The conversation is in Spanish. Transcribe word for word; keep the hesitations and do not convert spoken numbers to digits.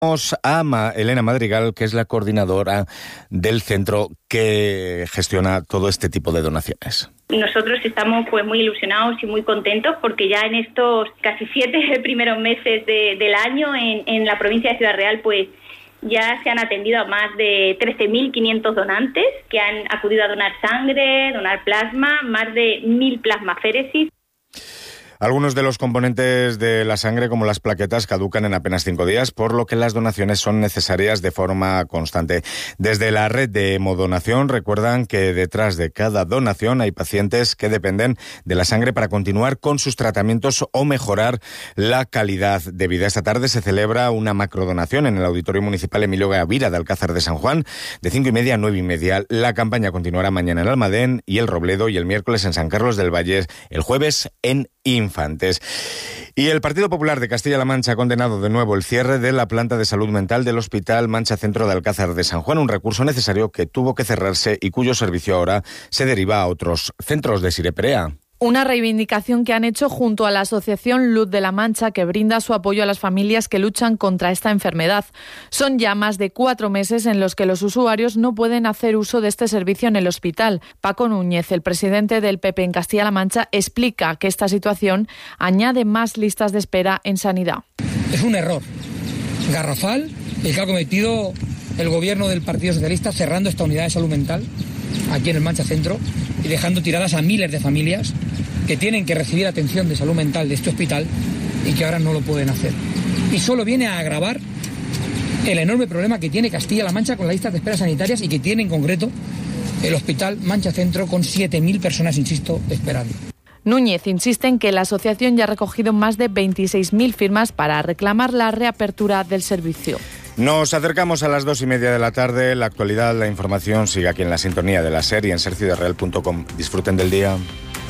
Vamos a Ma- Elena Madrigal, que es la coordinadora del centro que gestiona todo este tipo de donaciones. Nosotros estamos pues muy ilusionados y muy contentos porque ya en estos casi siete primeros meses de, del año en, en la provincia de Ciudad Real pues ya se han atendido a más de trece mil quinientos donantes que han acudido a donar sangre, donar plasma, más de mil plasmaféresis. Algunos de los componentes de la sangre, como las plaquetas, caducan en apenas cinco días, por lo que las donaciones son necesarias de forma constante. Desde la red de Hemodonación recuerdan que detrás de cada donación hay pacientes que dependen de la sangre para continuar con sus tratamientos o mejorar la calidad de vida. Esta tarde se celebra una macrodonación en el Auditorio Municipal Emilio Gavira de Alcázar de San Juan, de cinco y media a nueve y media. La campaña continuará mañana en Almadén y El Robledo y el miércoles en San Carlos del Valle, el jueves en Infantes. Y el Partido Popular de Castilla-La Mancha ha condenado de nuevo el cierre de la planta de salud mental del Hospital Mancha Centro de Alcázar de San Juan, un recurso necesario que tuvo que cerrarse y cuyo servicio ahora se deriva a otros centros de Sireperea. Una reivindicación que han hecho junto a la Asociación Luz de la Mancha, que brinda su apoyo a las familias que luchan contra esta enfermedad. Son ya más de cuatro meses en los que los usuarios no pueden hacer uso de este servicio en el hospital. Paco Núñez, el presidente del P P en Castilla-La Mancha, explica que esta situación añade más listas de espera en sanidad. Es un error garrafal el que ha cometido el gobierno del Partido Socialista cerrando esta unidad de salud mental aquí en el Mancha Centro y dejando tiradas a miles de familias que tienen que recibir atención de salud mental de este hospital y que ahora no lo pueden hacer. Y solo viene a agravar el enorme problema que tiene Castilla-La Mancha con las listas de espera sanitarias y que tiene en concreto el Hospital Mancha Centro con siete mil personas, insisto, esperando. Núñez insiste en que la asociación ya ha recogido más de veintiséis mil firmas para reclamar la reapertura del servicio. Nos acercamos a las dos y media de la tarde. La actualidad, la información sigue aquí en la sintonía de la SER y en ser ciudad real punto com. Disfruten del día.